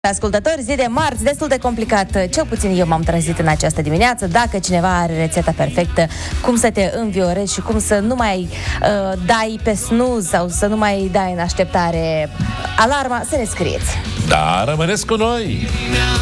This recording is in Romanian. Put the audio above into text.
Ascultători, zi de marți, destul de complicat. Cel puțin eu m-am trezit în această dimineață. Dacă cineva are rețeta perfectă, cum să te înviorezi și cum să nu mai dai pe snooze sau să nu mai dai în așteptare alarma, să ne scrieți. Da, rămâneți cu noi!